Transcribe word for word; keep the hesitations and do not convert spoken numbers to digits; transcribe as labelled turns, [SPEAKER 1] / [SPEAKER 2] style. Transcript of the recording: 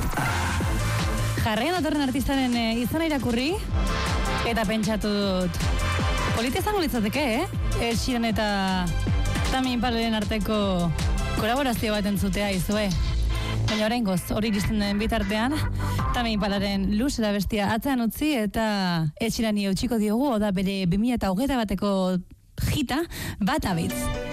[SPEAKER 1] Jarraian datorren artistaren e, izena irakurri, eta pentsatu dut. Polita izango litzateke, eh? Ed Sheeran eta Tame Impalaren arteko kolaborazio bat entzutea izue. Baina oraingoz, hori iristen den bitartean, Tame Impalaren luzera bestia atzean utzi eta Ed Sheerani eutxiko diogu, oda bere bi mila hogeita bateko hita, Bad Habits.